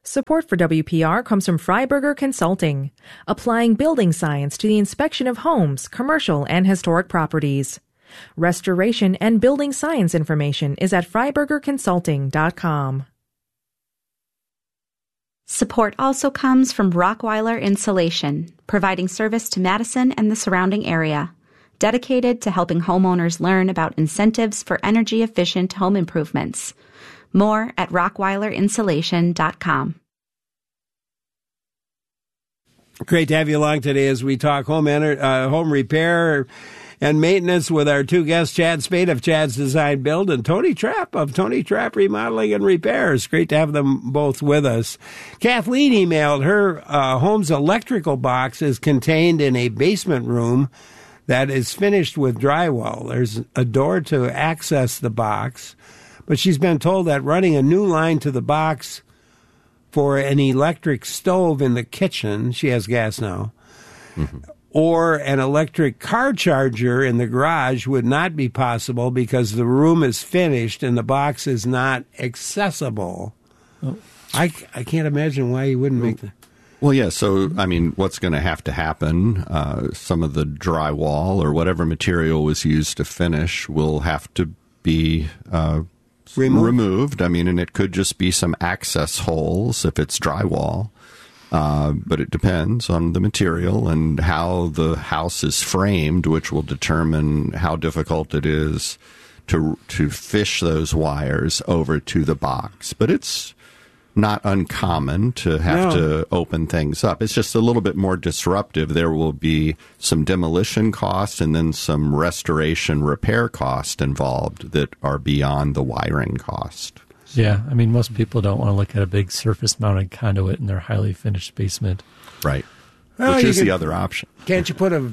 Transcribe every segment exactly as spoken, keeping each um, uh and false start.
Support for W P R comes from Freiberger Consulting, applying building science to the inspection of homes, commercial, and historic properties. Restoration and building science information is at freiberger consulting dot com. Support also comes from Rockweiler Insulation, providing service to Madison and the surrounding area, dedicated to helping homeowners learn about incentives for energy-efficient home improvements. More at rockweiler insulation dot com. Great to have you along today as we talk home ener- uh, home repair and maintenance with our two guests, Chad Spade of Chad's Design Build and Tony Trapp of Tony Trapp Remodeling and Repairs. Great to have them both with us. Kathleen emailed her uh, home's electrical box is contained in a basement room that is finished with drywall. There's a door to access the box, but she's been told that running a new line to the box for an electric stove in the kitchen, she has gas now, mm-hmm. or an electric car charger in the garage would not be possible because the room is finished and the box is not accessible. Oh. I, I can't imagine why you wouldn't make that. Well, yeah, so, I mean, what's going to have to happen, uh, some of the drywall or whatever material was used to finish will have to be uh, removed. removed. I mean, and it could just be some access holes if it's drywall. Uh, but it depends on the material and how the house is framed, which will determine how difficult it is to to fish those wires over to the box. But it's not uncommon to have no. to open things up. It's just a little bit more disruptive. There will be some demolition costs and then some restoration repair costs involved that are beyond the wiring cost. Yeah, I mean, most people don't want to look at a big surface-mounted conduit in their highly finished basement. Right, well, which is can, the other option. Can't you put a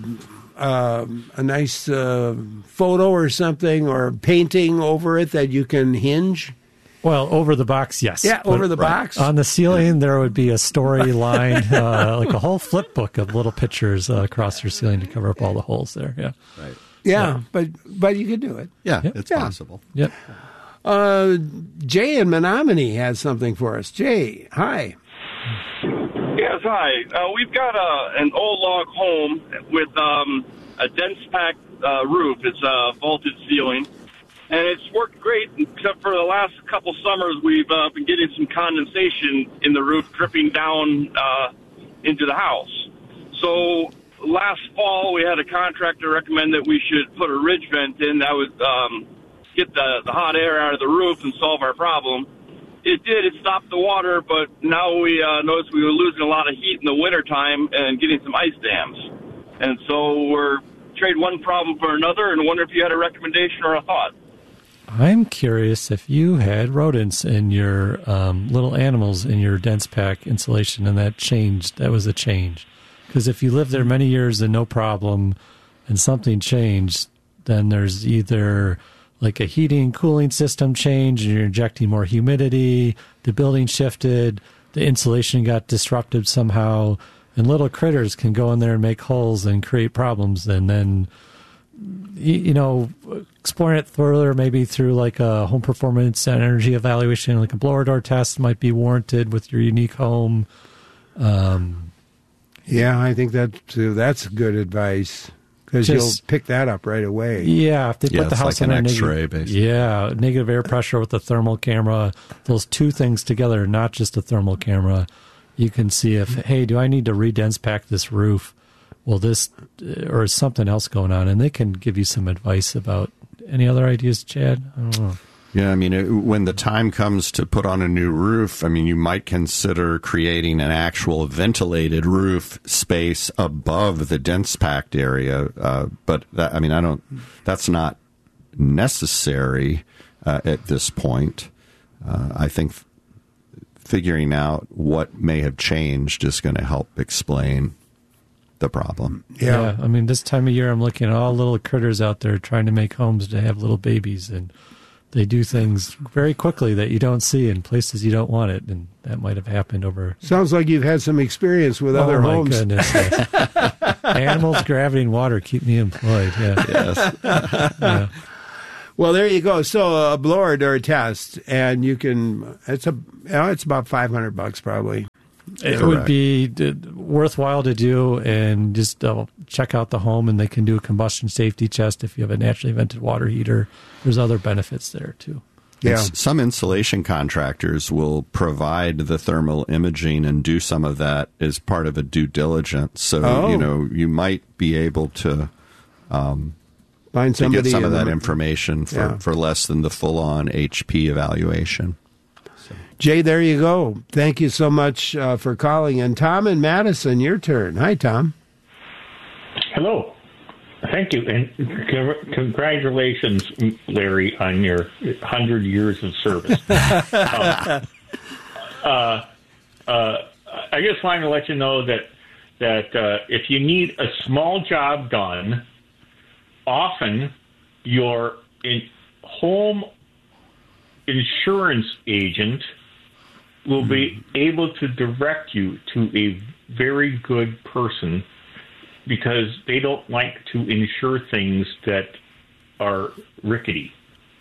uh, a nice uh, photo or something or painting over it that you can hinge? Well, over the box, yes. Yeah, but over the right. box. On the ceiling, there would be a storyline, uh, like a whole flip book of little pictures uh, across your ceiling to cover up all the holes there. Yeah, right. Yeah, so, but but you could do it. Yeah, yep. it's yeah. possible. Yep. Uh, Jay in Menominee has something for us. Jay, hi. Yes, hi. Uh, we've got a, an old log home with um, a dense pack uh, roof. It's a vaulted ceiling. And it's worked great, except for the last couple summers, we've uh, been getting some condensation in the roof dripping down uh, into the house. So last fall, we had a contractor recommend that we should put a ridge vent in that would um, get the, the hot air out of the roof and solve our problem. It did. It stopped the water, but now we uh, noticed we were losing a lot of heat in the wintertime and getting some ice dams. And so we're trading one problem for another and wonder if you had a recommendation or a thought. I'm curious if you had rodents in your um, little animals in your dense pack insulation, and that changed. That was a change. Because if you lived there many years and no problem, and something changed, then there's either like a heating, cooling system change, and you're injecting more humidity, the building shifted, the insulation got disrupted somehow, and little critters can go in there and make holes and create problems, and then you know, exploring it further, maybe through like a home performance and energy evaluation, like a blower door test might be warranted with your unique home. Um, yeah, I think that uh, that's good advice because you'll pick that up right away. Yeah, if they yeah, put the house like on an a X-ray, neg- basically. Yeah, negative air pressure with the thermal camera. Those two things together, not just a thermal camera. You can see if, hey, do I need to re-dense pack this roof? Well, this or is something else going on, and they can give you some advice about any other ideas, Chad? I don't know. Yeah, I mean, it, when the time comes to put on a new roof, I mean, you might consider creating an actual ventilated roof space above the dense packed area. Uh, but that, I mean, I don't. That's not necessary uh, at this point. Uh, I think f- figuring out what may have changed is going to help explain the problem. Yeah. yeah, I mean, this time of year, I'm looking at all little critters out there trying to make homes to have little babies, and they do things very quickly that you don't see in places you don't want it, and that might have happened over. Sounds like you've had some experience with oh other my homes. Goodness, yes. Animals, gravity, and water keep me employed. Yeah. Yes. yeah. Well, there you go. So a blower door test, and you can. It's a. You know, it's about five hundred bucks probably. It would be worthwhile to do, and just uh, check out the home, and they can do a combustion safety test if you have a naturally vented water heater. There's other benefits there too. Yeah. And some insulation contractors will provide the thermal imaging and do some of that as part of a due diligence. So, oh. you know, you might be able to, um, Find to somebody get some of in that the, information for, yeah. for less than the full-on H P evaluation. So. Jay, there you go. Thank you so much uh, for calling. And Tom and Madison, your turn. Hi, Tom. Hello. Thank you, and c- congratulations, Larry, on your one hundred years of service. um, uh, uh, I just wanted to let you know that that uh, if you need a small job done, often your in home insurance agent will be able to direct you to a very good person, because they don't like to insure things that are rickety.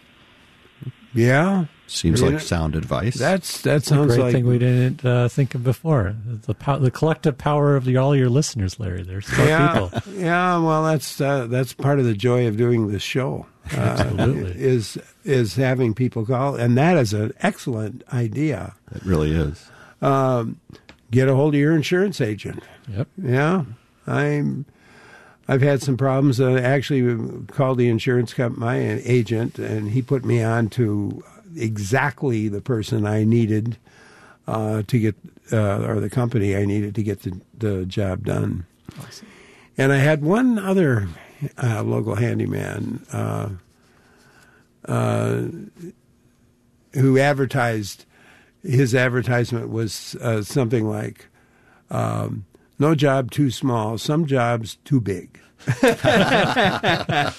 Yeah. Seems You like know, sound advice. That's that It's a sounds great like thing we didn't uh, think of before. The pow- the collective power of the, all your listeners, Larry. They're smart yeah, people. yeah. Well, that's uh, that's part of the joy of doing this show. Uh, Absolutely. is is having people call, and that is an excellent idea. It really is. Um, get a hold of your insurance agent. Yep. Yeah, I'm. I've had some problems. I actually called the insurance company, my agent, and he put me on to exactly the person I needed uh, to get, uh, or the company I needed to get the, the job done. Awesome. And I had one other uh, local handyman uh, uh, who advertised. His advertisement was uh, something like, um, "No job too small, some jobs too big." yeah.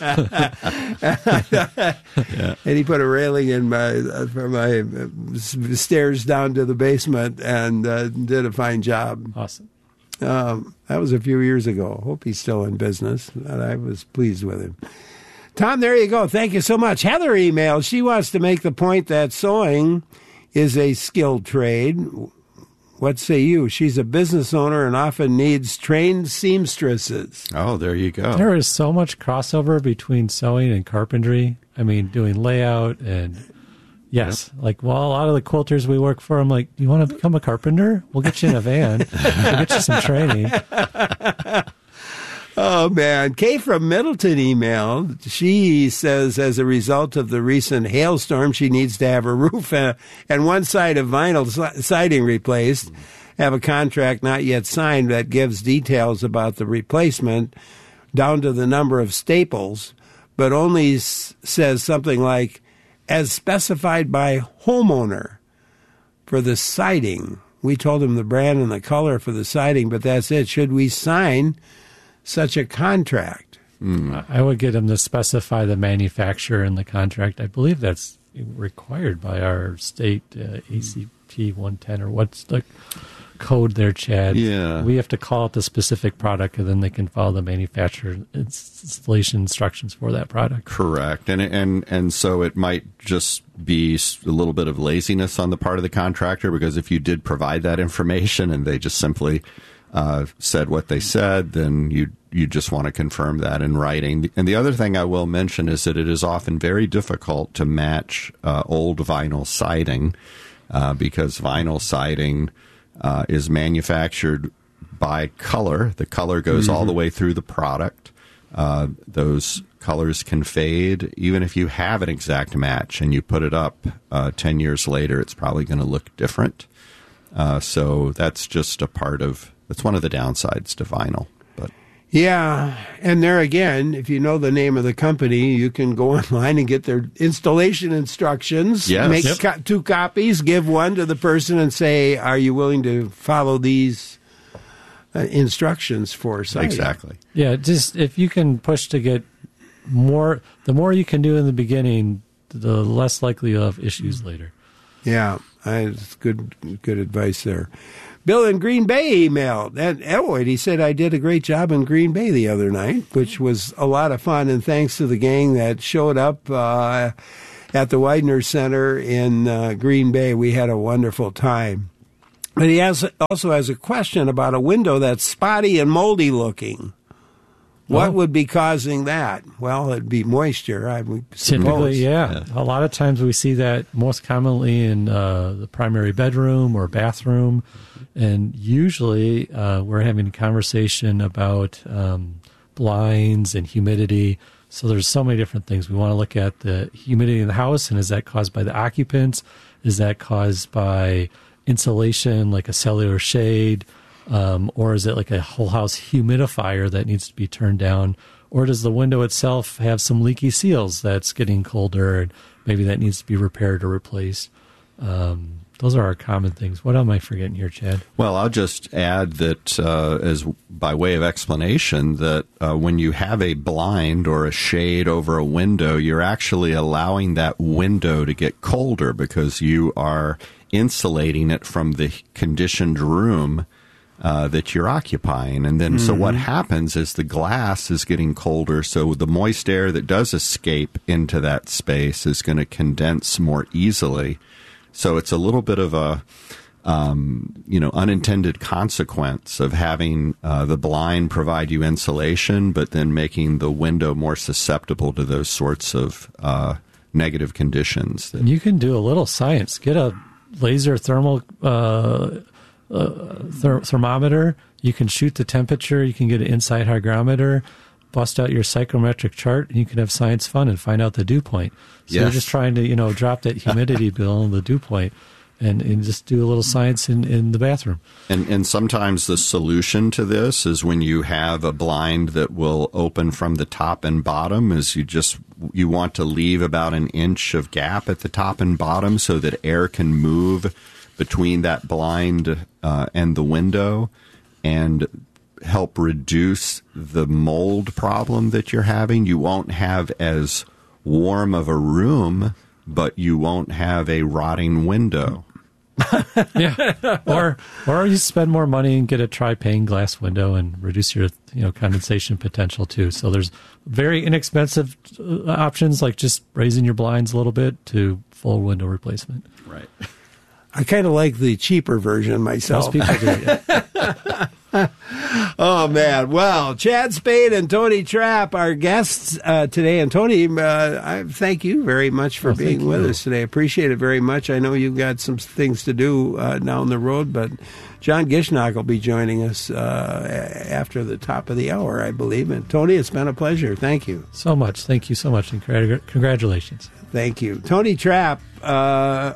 And he put a railing in my uh, for my uh, stairs down to the basement, and uh, did a fine job. Awesome. Um, that was a few years ago. Hope he's still in business. I was pleased with him. Tom, there you go. Thank you so much. Heather emailed. She wants to make the point that sewing is a skilled trade. What say you? She's a business owner and often needs trained seamstresses. Oh, there you go. There is so much crossover between sewing and carpentry. I mean, doing layout and yes, yep. Like, well, a lot of the quilters we work for, I'm like, do you want to become a carpenter? We'll get you in a van. We'll get you some training. Oh, man. Kay from Middleton emailed. She says as a result of the recent hailstorm, she needs to have her roof uh, and one side of vinyl siding replaced, have a contract not yet signed that gives details about the replacement down to the number of staples, but only s- says something like, as specified by homeowner for the siding. We told him the brand and the color for the siding, but that's it. Should we sign such a contract? Mm. I would get them to specify the manufacturer in the contract. I believe that's required by our state uh, A C P one ten, or what's the code there, Chad? Yeah. We have to call it the specific product, and then they can follow the manufacturer installation instructions for that product. Correct. And, and, and so it might just be a little bit of laziness on the part of the contractor, because if you did provide that information and they just simply Uh, said what they said, then you you just want to confirm that in writing. And the other thing I will mention is that it is often very difficult to match uh, old vinyl siding uh, because vinyl siding uh, is manufactured by color. The color goes mm-hmm. all the way through the product. Uh, those colors can fade. Even if you have an exact match and you put it up uh, ten years later, it's probably going to look different. Uh, so that's just a part of That's one of the downsides to vinyl. But yeah, and there again, if you know the name of the company, you can go online and get their installation instructions. Yes. Make Yep. co- two copies, give one to the person, and say, "Are you willing to follow these uh, instructions for siding?" Exactly. Yeah, just if you can push to get more, the more you can do in the beginning, the less likely you'll have issues later. Yeah. I, it's good, good advice there. Bill in Green Bay emailed, and Elwood, he said, I did a great job in Green Bay the other night, which was a lot of fun, and thanks to the gang that showed up uh, at the Widener Center in uh, Green Bay, we had a wonderful time. But he has, also has a question about a window that's spotty and moldy looking. What oh. would be causing that? Well, it'd be moisture, I would suppose. Typically, yeah. yeah. A lot of times we see that most commonly in uh, the primary bedroom or bathroom. And usually uh, we're having a conversation about um, blinds and humidity. So there's so many different things. We want to look at the humidity in the house, and is that caused by the occupants? Is that caused by insulation, like a cellular shade? Um, or is it like a whole house humidifier that needs to be turned down? Or does the window itself have some leaky seals that's getting colder and maybe that needs to be repaired or replaced? Um, those are our common things. What am I forgetting here, Chad? Well, I'll just add that uh, as by way of explanation that uh, when you have a blind or a shade over a window, you're actually allowing that window to get colder because you are insulating it from the conditioned room Uh, that you're occupying. And then, mm-hmm. so what happens is the glass is getting colder, so the moist air that does escape into that space is going to condense more easily. So it's a little bit of a, um, you know, unintended consequence of having uh, the blind provide you insulation, but then making the window more susceptible to those sorts of uh, negative conditions. That- you can do a little science. Get a laser thermal uh Uh, ther- thermometer. You can shoot the temperature. You can get an inside hygrometer, bust out your psychrometric chart, and you can have science fun and find out the dew point. So yes. You're just trying to, you know, drop that humidity bill and the dew point, and, and just do a little science in, in the bathroom. And and sometimes the solution to this is when you have a blind that will open from the top and bottom, is you just you want to leave about an inch of gap at the top and bottom so that air can move between that blind uh, and the window and help reduce the mold problem that you're having. You won't have as warm of a room, but you won't have a rotting window. yeah, or or you spend more money and get a tri-pane glass window and reduce your you know condensation potential too. So there's very inexpensive options like just raising your blinds a little bit to full window replacement. Right. I kind of like the cheaper version myself. Most people do. Yeah. Oh, man. Well, Chad Spade and Tony Trapp, our guests uh, today. And Tony, uh, I thank you very much for oh, being with you. us today. Appreciate it very much. I know you've got some things to do uh, down the road, but John Gishnock will be joining us uh, after the top of the hour, I believe. And Tony, it's been a pleasure. Thank you. So much. Thank you so much. And congratulations. Thank you. Tony Trapp, uh,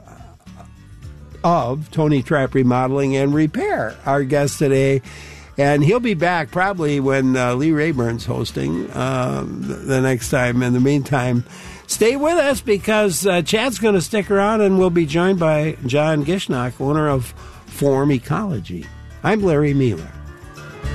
of Tony Trapp Remodeling and Repair, our guest today. And he'll be back probably when uh, Lee Rayburn's hosting uh, the next time. In the meantime, stay with us because uh, Chad's going to stick around and we'll be joined by John Gishnock, owner of Form Ecology. I'm Larry Mueller.